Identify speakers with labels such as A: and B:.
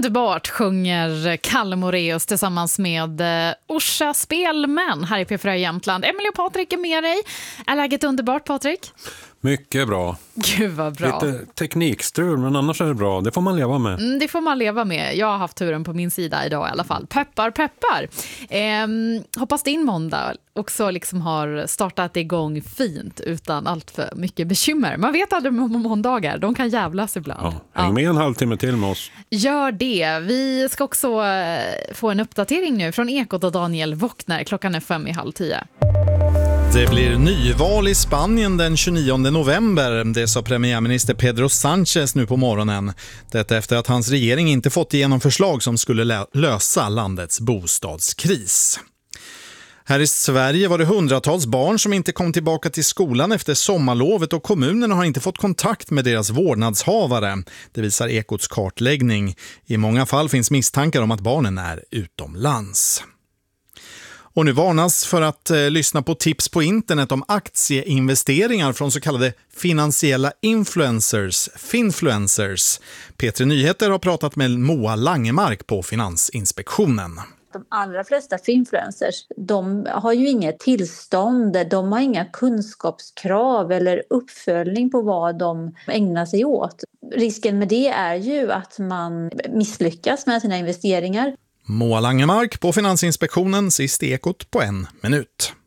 A: Underbart sjunger Kalle Moraeus tillsammans med Orsa Spelmän här i P4 Jämtland. Emily och Patrik är med dig. Är läget underbart, Patrik?
B: Mycket bra.
A: Gud vad bra.
B: Lite teknikstrul, men annars är det bra. Det får man leva med.
A: Det får man leva med. Jag har haft turen på min sida idag i alla fall. Peppar, peppar. Hoppas din måndag också liksom har startat igång fint utan allt för mycket bekymmer. Man vet aldrig om måndagar. De kan jävlas ibland.
B: Ja, häng med en halvtimme till med oss.
A: Gör det. Vi ska också få en uppdatering nu från Ekot och Daniel Wockner. Klockan är 5:30.
C: Det blir nyval i Spanien den 29 november, det sa premiärminister Pedro Sánchez nu på morgonen. Detta efter att hans regering inte fått igenom förslag som skulle lösa landets bostadskris. Här i Sverige var det hundratals barn som inte kom tillbaka till skolan efter sommarlovet och kommunerna har inte fått kontakt med deras vårdnadshavare. Det visar Ekots kartläggning. I många fall finns misstankar om att barnen är utomlands. Och nu varnas för att lyssna på tips på internet om aktieinvesteringar från så kallade finansiella influencers, finfluencers. P3 Nyheter har pratat med Moa Langemark på Finansinspektionen.
D: De allra flesta finfluencers, de har ju inget tillstånd, de har inga kunskapskrav eller uppföljning på vad de ägnar sig åt. Risken med det är ju att man misslyckas med sina investeringar.
C: Moa Langemark på Finansinspektionen, sist i Ekot på 1 minut.